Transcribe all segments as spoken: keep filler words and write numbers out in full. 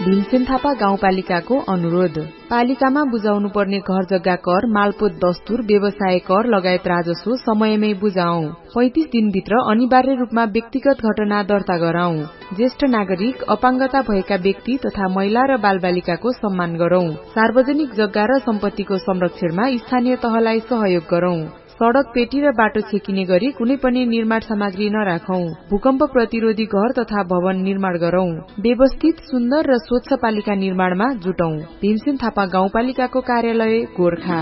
भीमसेन थापा गाउँपालिकाको अनुरोध। पालिकामा बुझाउनु पर्ने घर जग्गा कर, मालपोत दस्तुर, व्यवसाय कर लगायत राजस्व समयमै बुझाऊ। पैंतिस दिनभित्र अनिवार्य रूपमा व्यक्तिगत घटना दर्ता गराऊ। ज्येष्ठ नागरिक, अपाङ्गता भएका व्यक्ति तथा महिला र बालबालिकाको सम्मान गरौं। सार्वजनिक जग्गा र सम्पत्तिको संरक्षणमा स्थानीय तहलाई सहयोग गरौं। सड़क, पेटी र बाटो छेकिने गरी कुनै पनि निर्माण सामग्री नराखौं। भूकम्प प्रतिरोधी घर तथा भवन निर्माण गरौं। व्यवस्थित, सुन्दर र स्वच्छ पालिका निर्माणमा जुटौं। भीमसेन थापा गाउँपालिकाको कार्यालय, गोर्खा।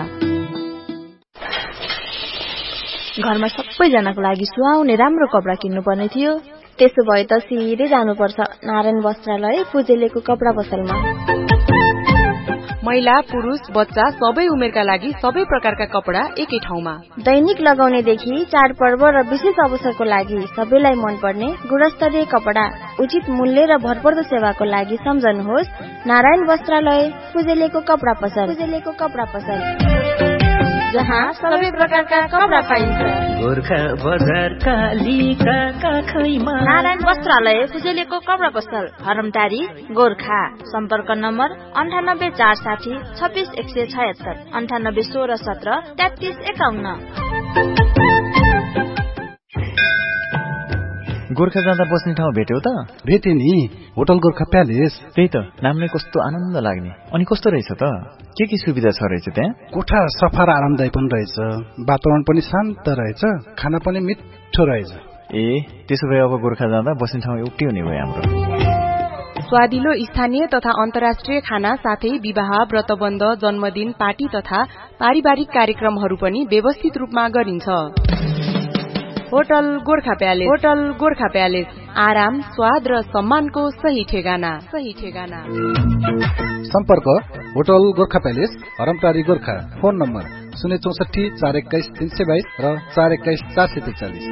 घरमा सबैजनाको लागि सुहाउने राम्रो कपडा किन्नु पर्ने थियो। त्यसो भए त सिधै जानुपर्छ नारायण वस्त्रालय पुजेलेको कपडा पसलमा। महिला, पुरुष, बच्चा सबै उमेरका लागि सबै प्रकारका कपडा एकै ठाउँमा। दैनिक लगाउनेदेखि चाडपर्व र विशेष अवसरको लागि सबैलाई मनपर्ने गुणस्तरीय कपडा उचित मूल्य र भरपर्दो सेवाको लागि सम्झनुहोस् नारायण वस्त्रालय पुजेलेको कपडा पसल। पुजेलेको कपडा पसल जहाँ सबै प्रकारका कपडा पाइन्छ। गोर्खा बजार कालीका काखैमा नारायण वस्त्रालय पुजेलेको कपडा पसल, हरमटारी, गोर्खा। सम्पर्क नम्बर अन्ठानब्बे चार साठी छब्बीस एक सय छयत्तर, अन्ठानब्बे सोह्र सत्र तेत्तीस एकाउन्न। गोर्खा जाँदा बस्ने ठाउँ भेट्यौ त? भेटे नि, होटल गोर्खा प्यालेस। त्यही त, नाम नै कस्तो आनन्द लाग्ने। अनि कस्तो रहेछ त? के के सुविधा छ रहेछ त्यहाँ? कोठा सफा र आरामदायी पनि रहेछ, वातावरण पनि शान्त रहेछ, खाना पनि मिठो रहेछ। ए, त्यसो भए अब गोर्खा जाँदा बस्ने ठाउँ एउटै हुने भयो हाम्रो। स्वादिलो स्थानीय तथा अन्तर्राष्ट्रिय खाना साथै विवाह, व्रतबन्ध, जन्मदिन, पार्टी तथा पारिवारिक कार्यक्रमहरू पनि व्यवस्थित रूपमा गरिन्छ। Hotel Gorkha palace. Hotel Gorkha palace आराम, स्वाद र सम्मानको सही ठेगाना। सही ठेगाना। सम्पर्क hotel Gorkha palace, हरमटारी, Gorkha. Phone number शून्य चौसठी चार एक्काइस तीन सय बाइस र चार एक्काइस चार सय त्रिचालिस।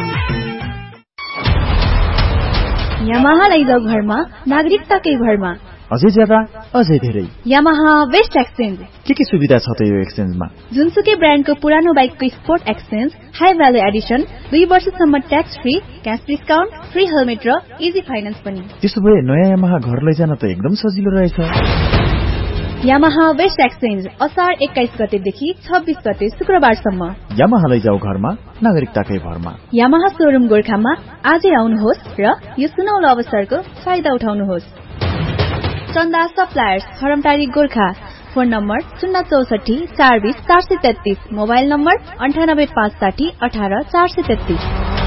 यामाहा लैजाऊ घरमा, नागरिकताकै भरमा। अझै ज्यादा, अझै धेरै। Yamaha West exchange. के के सुविधा छ त यो एक्सचेन्जमा? जुनसुकै ब्रान्डको पुरानो बाइकको sport exchange, high value Edison, दुई वर्षसम्म tax free, cash discount, free helmet र इजी फाइनान्स पनि। त्यसो भए नयाँ यामाहा घर लैजान त एकदम सजिलो रहेछ। यामाहा वेस्ट एक्सचेन्ज असार एक्काइस गतेदेखि छब्बीस गते शुक्रबारसम्म। यामाहा लैजाऊ घरमा, नागरिकताकै भरमा। यामाहा सोरुम गोर्खामा आजै आउनुहोस् र यो सुनौलो अवसरको फाइदा उठाउनुहोस्। चन्दा सप्लायर्स, हरमटारी, गोर्खा। फोन नम्बर शून्य चौसठी चार बीस चार सय तेत्तीस, मोबाइल नम्बर अन्ठानब्बे पाँच साठी अठार चार सय तेत्तीस।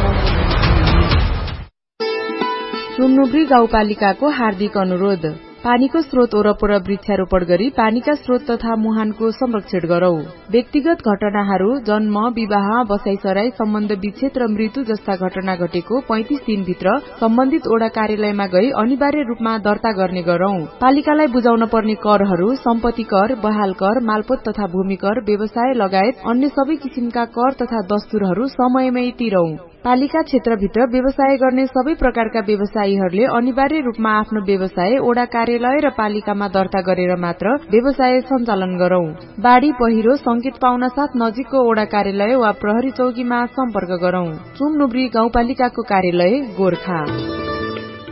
सुमनुब्री गाउँपालिकाको हार्दिक अनुरोध। पानीको स्रोत वरपर वृक्षारोपण गरी पानीका स्रोत तथा मुहानको संरक्षण गरौं। व्यक्तिगत घटनाहरू, जन्म, विवाह, बसाइसराई, सम्बन्ध विच्छेद र मृत्यु जस्ता घटना घटेको पैंतिस दिनभित्र सम्बन्धित ओडा कार्यालयमा गई अनिवार्य रूपमा दर्ता गर्ने गरौं। पालिकालाई बुझाउन पर्ने करहरू सम्पत्ति कर, बहाल कर, मालपोत तथा भूमि कर, व्यवसाय लगायत अन्य सबै किसिमका कर तथा दस्तुरहरू समयमै तिरौं। पालिका क्षेत्रभित्र व्यवसाय गर्ने सबै प्रकारका व्यवसायीहरूले अनिवार्य रूपमा आफ्नो व्यवसाय ओडा कार्यालय र पालिकामा दर्ता गरेर मात्र व्यवसाय सञ्चालन गरौं। बाढ़ी, पहिरो संकेत पाउन साथ नजिकको ओडा कार्यालय वा प्रहरी चौकीमा सम्पर्क गरौं। सुमनुब्री गाउँपालिकाको कार्यालय, गोर्खा।